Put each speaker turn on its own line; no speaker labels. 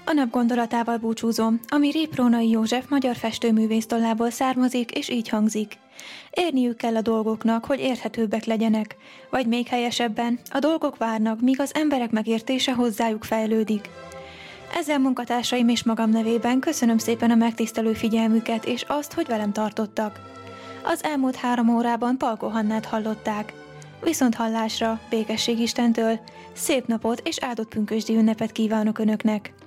A nap gondolatával búcsúzom, ami Réprónai József magyar festőművész tollából származik, és így hangzik. Érniük kell a dolgoknak, hogy érthetőbbek legyenek, vagy még helyesebben, a dolgok várnak, míg az emberek megértése hozzájuk fejlődik. Ezzel munkatársaim és magam nevében köszönöm szépen a megtisztelő figyelmüket és azt, hogy velem tartottak. Az elmúlt 3 órában Palkó Hannát hallották. Viszont hallásra, békesség Istentől, szép napot és áldott pünkösdi ünnepet kívánok Önöknek!